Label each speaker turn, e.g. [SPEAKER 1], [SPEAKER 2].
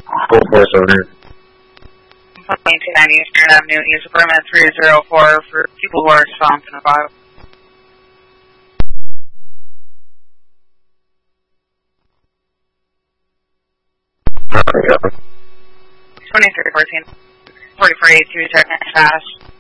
[SPEAKER 1] Full force owner.
[SPEAKER 2] 2290 Eastern Avenue, East Apartment 304 for people who are swamped in a file. 2314. 4482, check fast.